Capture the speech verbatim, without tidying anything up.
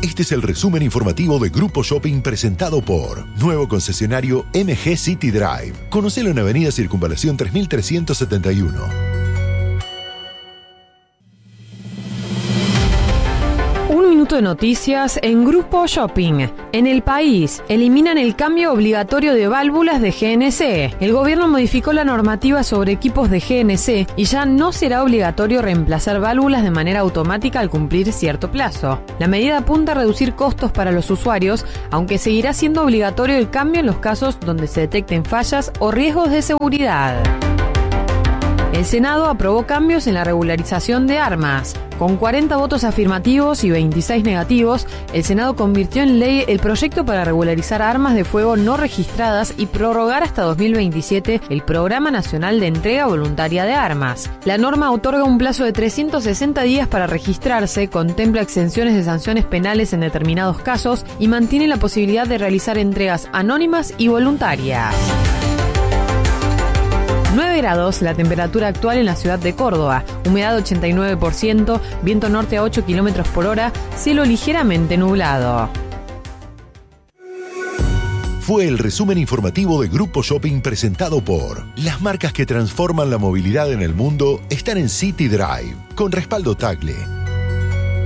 Este es el resumen informativo de Grupo Shopping presentado por Nuevo Concesionario M G City Drive. Conocelo en Avenida Circunvalación tres mil trescientos setenta y uno. Un minuto de noticias en Grupo Shopping. En el país, eliminan el cambio obligatorio de válvulas de G N C. El gobierno modificó la normativa sobre equipos de G N C y ya no será obligatorio reemplazar válvulas de manera automática al cumplir cierto plazo. La medida apunta a reducir costos para los usuarios, aunque seguirá siendo obligatorio el cambio en los casos donde se detecten fallas o riesgos de seguridad. El Senado aprobó cambios en la regularización de armas. Con cuarenta votos afirmativos y veintiséis negativos, el Senado convirtió en ley el proyecto para regularizar armas de fuego no registradas y prorrogar hasta dos mil veintisiete el Programa Nacional de Entrega Voluntaria de Armas. La norma otorga un plazo de trescientos sesenta días para registrarse, contempla exenciones de sanciones penales en determinados casos y mantiene la posibilidad de realizar entregas anónimas y voluntarias. nueve grados la temperatura actual en la ciudad de Córdoba, humedad ochenta y nueve por ciento, viento norte a ocho kilómetros por hora, cielo ligeramente nublado. Fue el resumen informativo de Grupo Shopping presentado por las marcas que transforman la movilidad en el mundo están en City Drive, con respaldo Tagle.